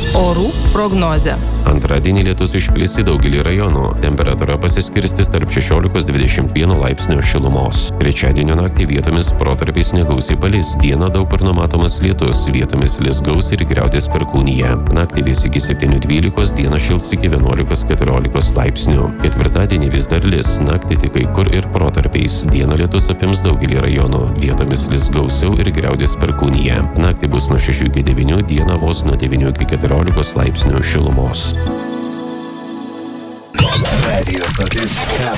Orų prognozė. Antradienį lietus išplis į daugelį rajonų. Temperatūra pasiskirstys tarp 16–21 laipsnių šilumos. Trečiadienio naktį vietomis protarpiais negausiai palis. Dieną daug kur numatomas lietus, vietomis lis gausiai ir griaudės perkūnija. Naktį vės iki 7–12, dieną šils iki 11–14 laipsnių. Ketvirtadienį vis dar lis, naktį tik kai kur ir protarpiais. Dieną lietus apims daugelį rajonų, vietomis lis gausiau ir griaudės perkūnija. Naktį bus nuo 6–9, dieną vos nuo 9–14 laipsnių šilumos. Radio stotis